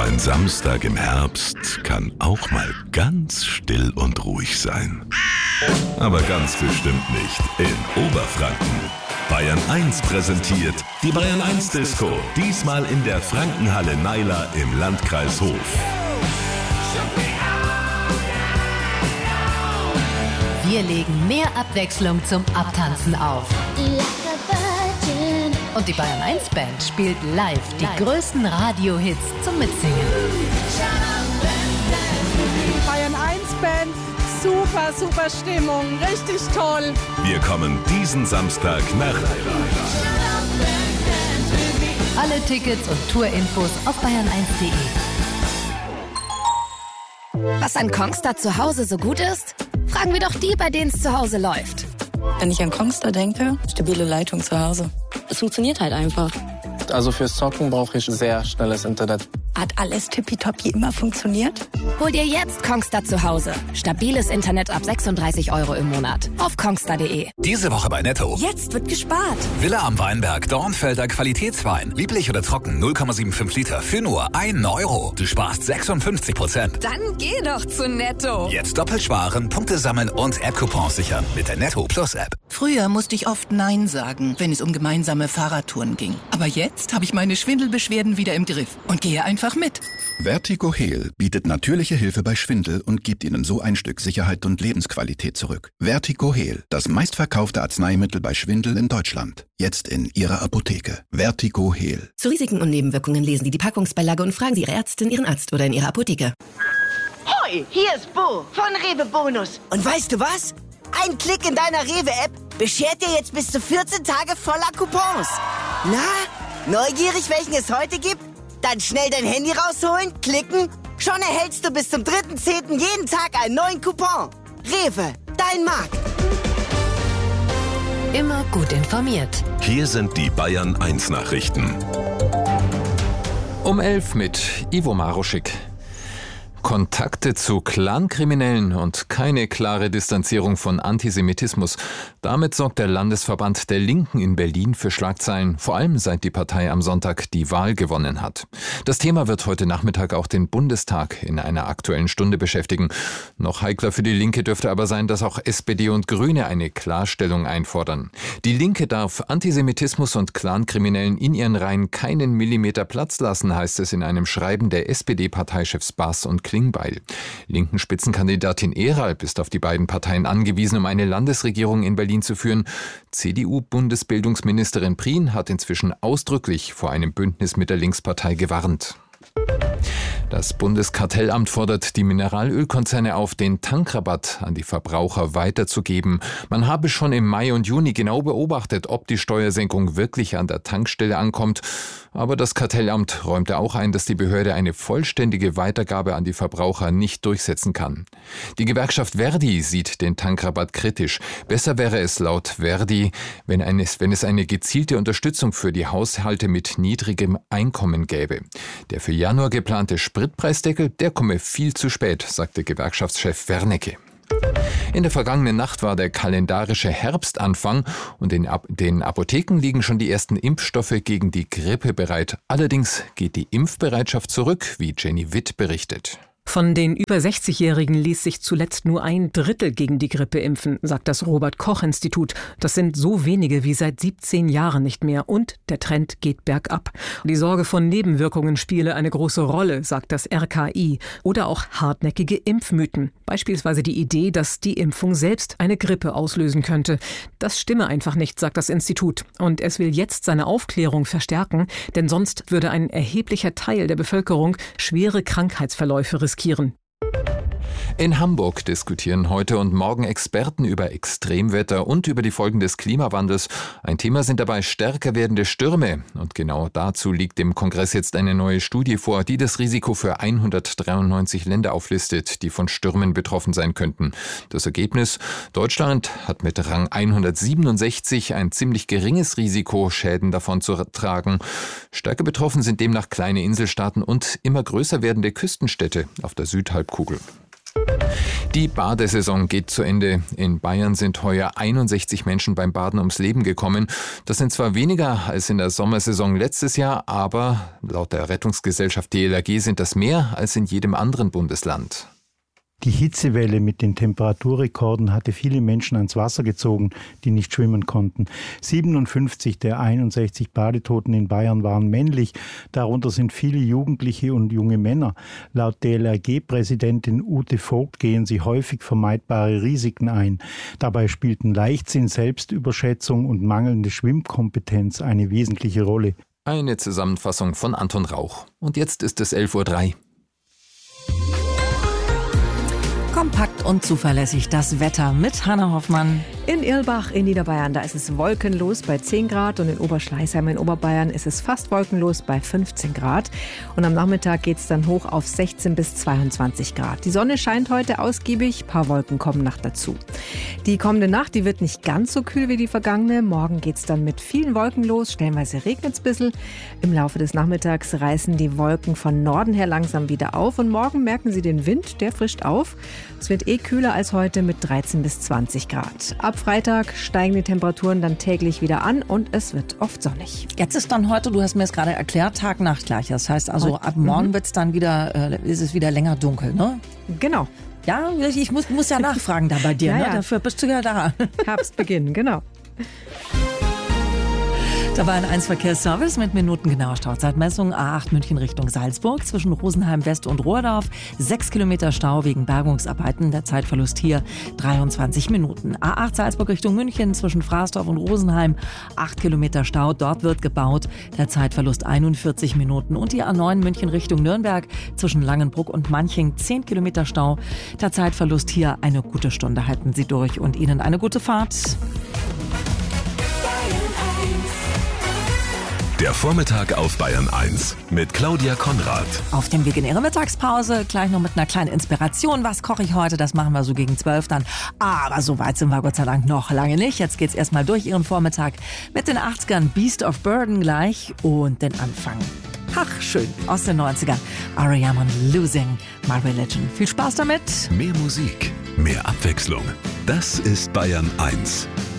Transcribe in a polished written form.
ein Samstag im Herbst kann auch mal ganz still und ruhig sein. Aber ganz bestimmt nicht in Oberfranken. Bayern 1 präsentiert die Bayern 1 Disco. Diesmal in der Frankenhalle Naila im Landkreis Hof. Wir legen mehr Abwechslung zum Abtanzen auf. Und die Bayern 1 Band spielt live die größten Radiohits zum Mitsingen. Bayern 1 Band, super Stimmung, richtig toll. Wir kommen diesen Samstag nach Naila. Alle Tickets und Tourinfos auf bayern1.de. Was an Kongstar zu Hause so gut ist? Fragen wir doch die, bei denen es zu Hause läuft. Wenn ich an Kongstar denke, stabile Leitung zu Hause. Es funktioniert halt einfach. Also fürs Zocken brauche ich sehr schnelles Internet. Hat alles tippitoppi immer funktioniert? Hol dir jetzt Kongstar zu Hause. Stabiles Internet ab 36 € im Monat. Auf kongstar.de. Diese Woche bei Netto. Jetzt wird gespart. Villa am Weinberg, Dornfelder Qualitätswein. Lieblich oder trocken, 0,75 Liter für nur 1 €. Du sparst 56%. Dann geh doch zu Netto. Jetzt doppelt sparen, Punkte sammeln und App-Coupons sichern mit der Netto Plus App. Früher musste ich oft Nein sagen, wenn es um gemeinsame Fahrradtouren ging. Aber jetzt habe ich meine Schwindelbeschwerden wieder im Griff und gehe einfach mit. Vertigo Heal bietet natürliche Hilfe bei Schwindel und gibt Ihnen so ein Stück Sicherheit und Lebensqualität zurück. Vertigo Heal, das meistverkaufte Arzneimittel bei Schwindel in Deutschland. Jetzt in Ihrer Apotheke. Vertigo Heal. Zu Risiken und Nebenwirkungen lesen Sie die Packungsbeilage und fragen Sie Ihre Ärztin, Ihren Arzt oder in Ihrer Apotheke. Hoi, hier ist Bo von Rewe Bonus. Und weißt du was? Ein Klick in deiner Rewe-App beschert dir jetzt bis zu 14 Tage voller Coupons. Na, neugierig, welchen es heute gibt? Dann schnell dein Handy rausholen, klicken. Schon erhältst du bis zum 3.10. jeden Tag einen neuen Coupon. Rewe, dein Markt. Immer gut informiert. Hier sind die Bayern 1 Nachrichten. Um 11 mit Ivo Maruschik. Kontakte zu Clankriminellen und keine klare Distanzierung von Antisemitismus. Damit sorgt der Landesverband der Linken in Berlin für Schlagzeilen, vor allem seit die Partei am Sonntag die Wahl gewonnen hat. Das Thema wird heute Nachmittag auch den Bundestag in einer Aktuellen Stunde beschäftigen. Noch heikler für die Linke dürfte aber sein, dass auch SPD und Grüne eine Klarstellung einfordern. Die Linke darf Antisemitismus und Clankriminellen in ihren Reihen keinen Millimeter Platz lassen, heißt es in einem Schreiben der SPD-Parteichefs Baas und Klingbeil. Linken Spitzenkandidatin Eralb ist auf die beiden Parteien angewiesen, um eine Landesregierung in Berlin zu führen. CDU-Bundesbildungsministerin Prien hat inzwischen ausdrücklich vor einem Bündnis mit der Linkspartei gewarnt. Das Bundeskartellamt fordert die Mineralölkonzerne auf, den Tankrabatt an die Verbraucher weiterzugeben. Man habe schon im Mai und Juni genau beobachtet, ob die Steuersenkung wirklich an der Tankstelle ankommt. Aber das Kartellamt räumte auch ein, dass die Behörde eine vollständige Weitergabe an die Verbraucher nicht durchsetzen kann. Die Gewerkschaft Verdi sieht den Tankrabatt kritisch. Besser wäre es laut Verdi, wenn es eine gezielte Unterstützung für die Haushalte mit niedrigem Einkommen gäbe. Der für Januar geplante Spritpreisdeckel, der komme viel zu spät, sagte Gewerkschaftschef Wernicke. In der vergangenen Nacht war der kalendarische Herbstanfang und in den Apotheken liegen schon die ersten Impfstoffe gegen die Grippe bereit. Allerdings geht die Impfbereitschaft zurück, wie Jenny Witt berichtet. Von den über 60-Jährigen ließ sich zuletzt nur 1/3 gegen die Grippe impfen, sagt das Robert-Koch-Institut. Das sind so wenige wie seit 17 Jahren nicht mehr und der Trend geht bergab. Die Sorge von Nebenwirkungen spiele eine große Rolle, sagt das RKI. Oder auch hartnäckige Impfmythen. Beispielsweise die Idee, dass die Impfung selbst eine Grippe auslösen könnte. Das stimme einfach nicht, sagt das Institut. Und es will jetzt seine Aufklärung verstärken, denn sonst würde ein erheblicher Teil der Bevölkerung schwere Krankheitsverläufe riskieren. In Hamburg diskutieren heute und morgen Experten über Extremwetter und über die Folgen des Klimawandels. Ein Thema sind dabei stärker werdende Stürme. Und genau dazu liegt dem Kongress jetzt eine neue Studie vor, die das Risiko für 193 Länder auflistet, die von Stürmen betroffen sein könnten. Das Ergebnis: Deutschland hat mit Rang 167 ein ziemlich geringes Risiko, Schäden davon zu tragen. Stärker betroffen sind demnach kleine Inselstaaten und immer größer werdende Küstenstädte auf der Südhalbkugel. Die Badesaison geht zu Ende. In Bayern sind heuer 61 Menschen beim Baden ums Leben gekommen. Das sind zwar weniger als in der Sommersaison letztes Jahr, aber laut der Rettungsgesellschaft DLRG sind das mehr als in jedem anderen Bundesland. Die Hitzewelle mit den Temperaturrekorden hatte viele Menschen ans Wasser gezogen, die nicht schwimmen konnten. 57 der 61 Badetoten in Bayern waren männlich. Darunter sind viele Jugendliche und junge Männer. Laut DLRG-Präsidentin Ute Vogt gehen sie häufig vermeidbare Risiken ein. Dabei spielten Leichtsinn, Selbstüberschätzung und mangelnde Schwimmkompetenz eine wesentliche Rolle. Eine Zusammenfassung von Anton Rauch. Und jetzt ist es 11:03 Uhr. Kompakt und zuverlässig das Wetter mit Hanna Hoffmann. In Irlbach in Niederbayern, da ist es wolkenlos bei 10 Grad und in Oberschleißheim in Oberbayern ist es fast wolkenlos bei 15 Grad. Und am Nachmittag geht es dann hoch auf 16 bis 22 Grad. Die Sonne scheint heute ausgiebig, ein paar Wolken kommen noch dazu. Die kommende Nacht, die wird nicht ganz so kühl wie die vergangene. Morgen geht es dann mit vielen Wolken los, stellenweise regnet es ein bisschen. Im Laufe des Nachmittags reißen die Wolken von Norden her langsam wieder auf und morgen merken Sie den Wind, der frischt auf. Es wird kühler als heute mit 13 bis 20 Grad. Ab Freitag steigen die Temperaturen dann täglich wieder an und es wird oft sonnig. Jetzt ist dann heute, du hast mir es gerade erklärt, Tag-Nacht gleich. Das heißt also, ab morgen wird's dann wieder, ist es wieder länger dunkel, ne? Genau. Ja, ich muss ja nachfragen da bei dir, ja, ne? ja. Dafür bist du ja da. Herbstbeginn, genau. Da war ein 1-Verkehrsservice mit minutengenauer Stauzeitmessung. A8 München Richtung Salzburg zwischen Rosenheim West und Rohrdorf. 6 Kilometer Stau wegen Bergungsarbeiten. Der Zeitverlust hier 23 Minuten. A8 Salzburg Richtung München zwischen Fraßdorf und Rosenheim. 8 Kilometer Stau. Dort wird gebaut. Der Zeitverlust 41 Minuten. Und die A9 München Richtung Nürnberg zwischen Langenbruck und Manching. 10 Kilometer Stau. Der Zeitverlust hier eine gute Stunde. Halten Sie durch und Ihnen eine gute Fahrt. Der Vormittag auf Bayern 1 mit Claudia Konrad. Auf dem Weg in Ihre Mittagspause, gleich noch mit einer kleinen Inspiration. Was koche ich heute? Das machen wir so gegen 12 dann. Aber so weit sind wir Gott sei Dank noch lange nicht. Jetzt geht's erstmal durch Ihren Vormittag mit den 80ern. Beast of Burden gleich und den Anfang. Ach, schön. Aus den 90ern. R.E.M. und Losing My Religion. Viel Spaß damit. Mehr Musik, mehr Abwechslung. Das ist Bayern 1.